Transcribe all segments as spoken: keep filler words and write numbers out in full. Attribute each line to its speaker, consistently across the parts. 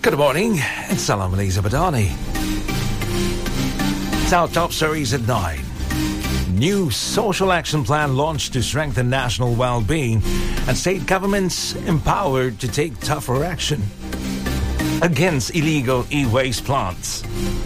Speaker 1: Good morning, and Salam Malaysia Badani. It's our top stories at nine. New social action plan launched to strengthen national well-being, and state governments empowered to take tougher action against illegal e-waste plants.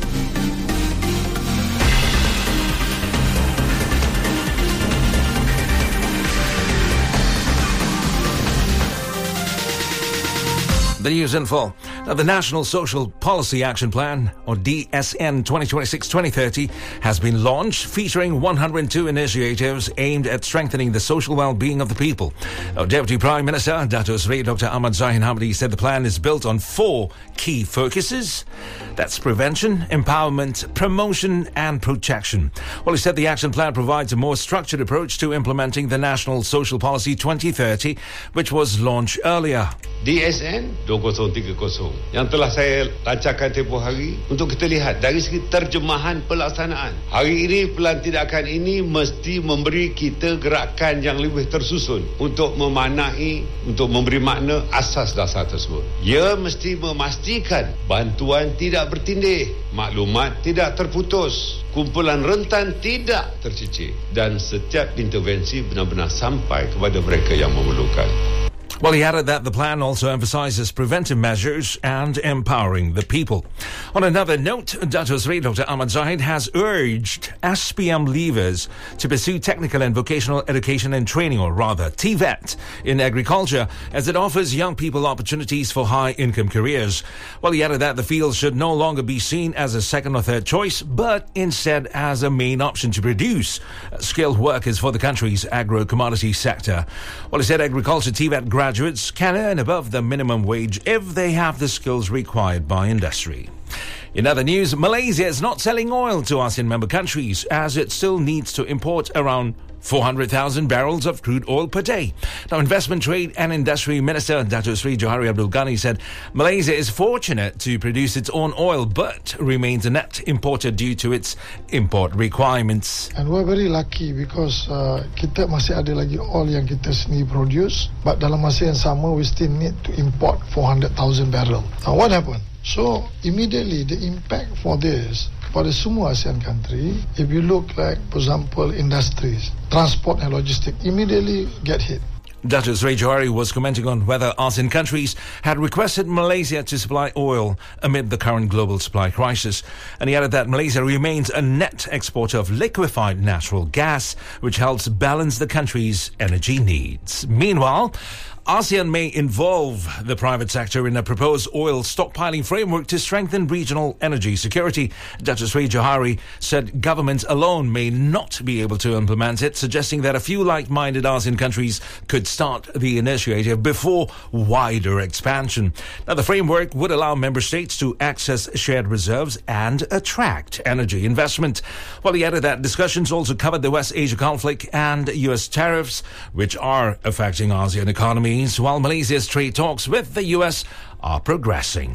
Speaker 1: The news in full. Now, the National Social Policy Action Plan, or D S N twenty twenty-six to twenty thirty, has been launched, featuring one hundred two initiatives aimed at strengthening the social well-being of the people. Now, Deputy Prime Minister Dato' Sri Doctor Ahmad Zahid Hamidi said the plan is built on four key focuses. That's prevention, empowerment, promotion and protection. Well, he said the action plan provides a more structured approach to implementing the National Social Policy twenty thirty, which was launched earlier.
Speaker 2: D S N dua kosong tiga kosong yang telah saya lancarkan tempoh hari untuk kita lihat dari segi terjemahan pelaksanaan. Hari ini pelantikan ini mesti memberi kita gerakan yang lebih tersusun untuk memanai, untuk memberi makna asas dasar tersebut. Ia mesti memastikan bantuan tidak bertindih, maklumat tidak terputus, kumpulan rentan tidak tercicir dan setiap intervensi benar-benar sampai kepada mereka yang memerlukan.
Speaker 1: Well, he added that the plan also emphasizes preventive measures and empowering the people. On another note, Dato' Sri Doctor Ahmad Zahid has urged S P M leavers to pursue technical and vocational education and training, or rather T V E T, in agriculture, as it offers young people opportunities for high-income careers. Well, he added that the field should no longer be seen as a second or third choice, but instead as a main option to produce skilled workers for the country's agro-commodity sector. Well, he said agriculture T V E T graduates Graduates can earn above the minimum wage if they have the skills required by industry. In other news, Malaysia is not selling oil to ASEAN member countries, as it still needs to import around four hundred thousand barrels of crude oil per day. Now, Investment, Trade and Industry Minister Dato' Sri Johari Abdul Ghani said Malaysia is fortunate to produce its own oil, but remains a net importer due to its import requirements.
Speaker 3: And we're very lucky because uh, kita masih ada lagi oil yang kita sendiri produce, but dalam masa yang sama we still need to import four hundred thousand barrels. Now, what happened? So, immediately the impact for this pada semua ASEAN country, if you look like, for example, industries, transport and logistics, immediately get hit.
Speaker 1: Dato' Sri Johari was commenting on whether ASEAN countries had requested Malaysia to supply oil amid the current global supply crisis. And he added that Malaysia remains a net exporter of liquefied natural gas, which helps balance the country's energy needs. Meanwhile, ASEAN may involve the private sector in a proposed oil stockpiling framework to strengthen regional energy security. Dato' Sri Johari said governments alone may not be able to implement it, suggesting that a few like-minded ASEAN countries could start the initiative before wider expansion. Now, the framework would allow member states to access shared reserves and attract energy investment. Well, he added that discussions also covered the West Asia conflict and U S tariffs, which are affecting ASEAN economies, while Malaysia's trade talks with the U S are progressing.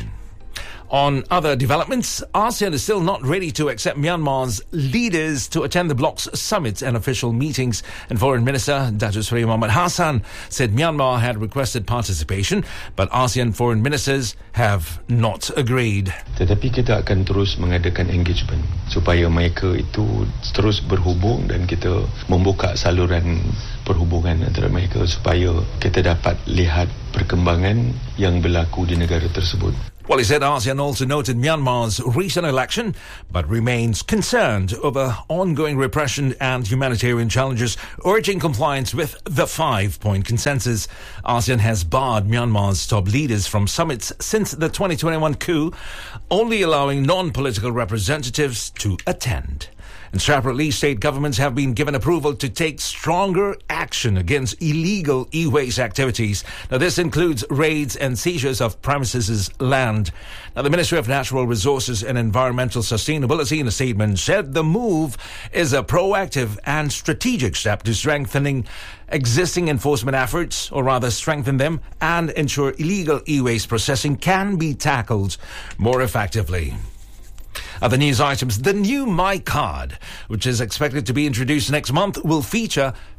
Speaker 1: On other developments, ASEAN is still not ready to accept Myanmar's leaders to attend the bloc's summits and official meetings. And Foreign Minister Dato' Sri Mohamad Hassan said Myanmar had requested participation, but ASEAN foreign ministers have not agreed.
Speaker 4: Tetapi kita akan terus mengadakan engagement supaya mereka itu terus berhubung dan kita membuka saluran perhubungan antara mereka supaya kita dapat lihat perkembangan yang berlaku di negara tersebut.
Speaker 1: Well, he said ASEAN also noted Myanmar's recent election, but remains concerned over ongoing repression and humanitarian challenges, urging compliance with the five-point consensus. ASEAN has barred Myanmar's top leaders from summits since the twenty twenty-one coup, only allowing non-political representatives to attend. And separately, state governments have been given approval to take stronger action against illegal e-waste activities. Now, this includes raids and seizures of premises' land. Now, the Ministry of Natural Resources and Environmental Sustainability in a statement said the move is a proactive and strategic step to strengthening existing enforcement efforts, or rather strengthen them, and ensure illegal e-waste processing can be tackled more effectively. Other news items. The new My Card, which is expected to be introduced next month, will feature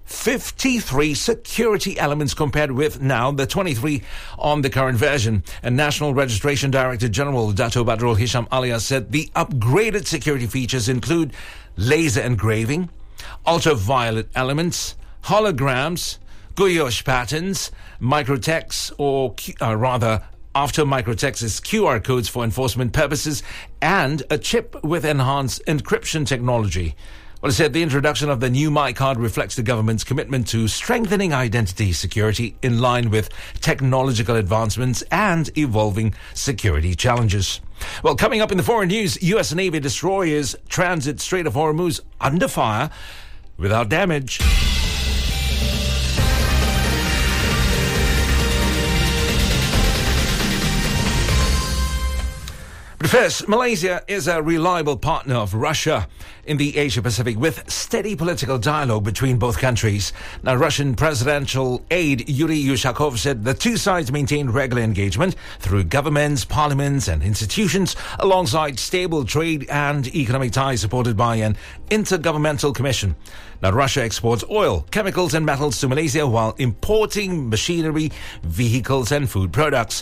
Speaker 1: fifty-three security elements compared with now the twenty-three on the current version. And National Registration Director General Dato' Badrul Hisham Alias said the upgraded security features include laser engraving, ultraviolet elements, holograms, gouache patterns, microtext, or uh, rather after microtext is Q R codes for enforcement purposes, and a chip with enhanced encryption technology. Well, it said the introduction of the new MyCard reflects the government's commitment to strengthening identity security in line with technological advancements and evolving security challenges. Well, coming up in the foreign news, U S Navy destroyers transit Strait of Hormuz under fire without damage. But first, Malaysia is a reliable partner of Russia in the Asia-Pacific with steady political dialogue between both countries. Now, Russian presidential aide Yuri Yushakov said the two sides maintain regular engagement through governments, parliaments and institutions alongside stable trade and economic ties supported by an intergovernmental commission. Now, Russia exports oil, chemicals and metals to Malaysia while importing machinery, vehicles and food products.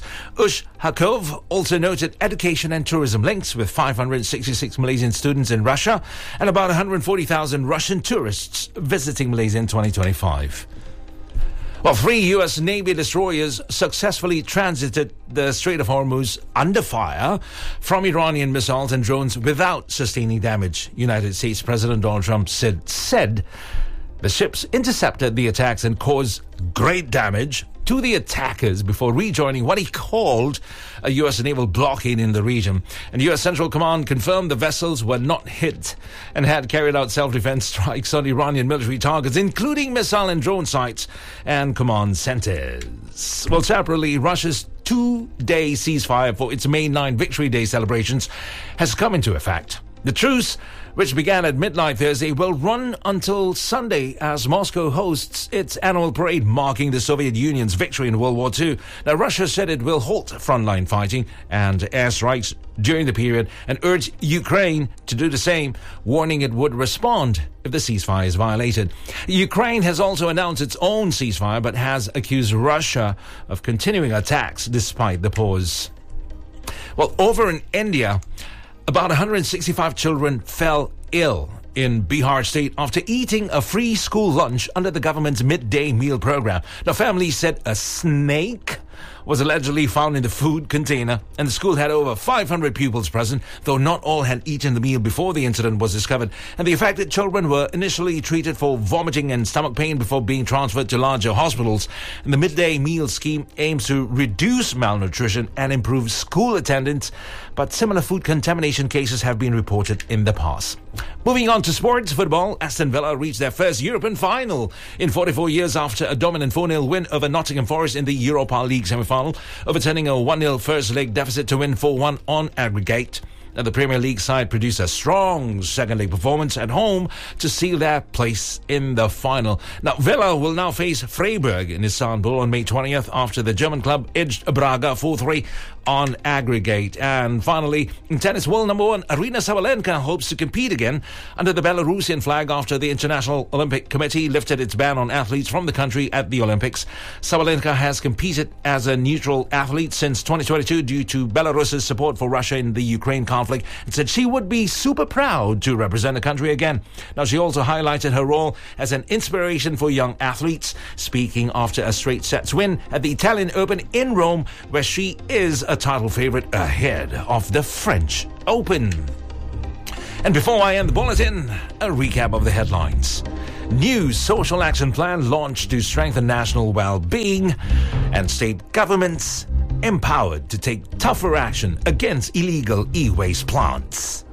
Speaker 1: Ushakov also noted education and tourism links with five hundred sixty-six Malaysian students in Russia and about one hundred forty thousand Russian tourists visiting Malaysia in twenty twenty-five. Well, three U S Navy destroyers successfully transited the Strait of Hormuz under fire from Iranian missiles and drones without sustaining damage. United States President Donald Trump said, said the ships intercepted the attacks and caused great damage to the attackers before rejoining what he called a U S naval blockade in the region. And U S Central Command confirmed the vessels were not hit and had carried out self-defense strikes on Iranian military targets, including missile and drone sites and command centers. Well, separately, Russia's two-day ceasefire for its May ninth Victory Day celebrations has come into effect. The truce, which began at midnight Thursday, will run until Sunday as Moscow hosts its annual parade marking the Soviet Union's victory in World War Two. Now, Russia said it will halt frontline fighting and airstrikes during the period and urged Ukraine to do the same, warning it would respond if the ceasefire is violated. Ukraine has also announced its own ceasefire but has accused Russia of continuing attacks despite the pause. Well, over in India, about one hundred sixty-five children fell ill in Bihar state after eating a free school lunch under the government's midday meal program. Now, families said a snake was allegedly found in the food container, and the school had over five hundred pupils present, though not all had eaten the meal before the incident was discovered. And the affected children were initially treated for vomiting and stomach pain before being transferred to larger hospitals. And the midday meal scheme aims to reduce malnutrition and improve school attendance, but similar food contamination cases have been reported in the past. Moving on to sports football, Aston Villa reached their first European final in forty-four years after a dominant four nil win over Nottingham Forest in the Europa League semi-final, overturning a one nil first leg deficit to win four one on aggregate. Now, the Premier League side produced a strong second leg performance at home to seal their place in the final. Now, Villa will now face Freiburg in Istanbul on May twentieth after the German club edged Braga four three on aggregate. And finally, in tennis world number one, Aryna Sabalenka hopes to compete again under the Belarusian flag after the International Olympic Committee lifted its ban on athletes from the country at the Olympics. Sabalenka has competed as a neutral athlete since twenty twenty-two due to Belarus's support for Russia in the Ukraine conflict, and said she would be super proud to represent the country again. Now, she also highlighted her role as an inspiration for young athletes, speaking after a straight sets win at the Italian Open in Rome, where she is a title favorite ahead of the French Open. And before I end the bulletin, a recap of the headlines. New social action plan launched to strengthen national well-being, and state governments empowered to take tougher action against illegal e-waste plants.